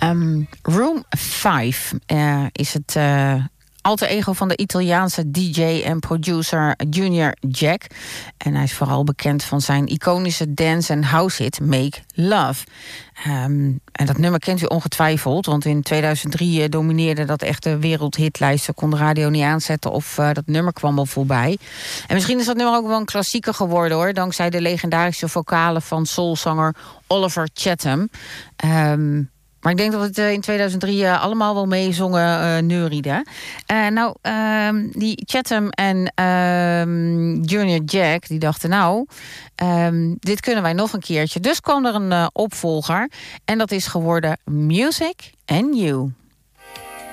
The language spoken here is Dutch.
Room 5 is het alter ego van de Italiaanse DJ en producer Junior Jack. En hij is vooral bekend van zijn iconische dance- en house-hit Make Love. En dat nummer kent u ongetwijfeld, want in 2003 domineerde dat echt de wereldhitlijsten. Kon de radio niet aanzetten of dat nummer kwam al voorbij. En misschien is dat nummer ook wel een klassieker geworden, hoor, dankzij de legendarische vocalen van soulzanger Oliver Chatham. Maar ik denk dat het in 2003 allemaal wel meezongen neurieden. Die Chatham en Junior Jack, die dachten dit kunnen wij nog een keertje. Dus kwam er een opvolger en dat is geworden Music and You.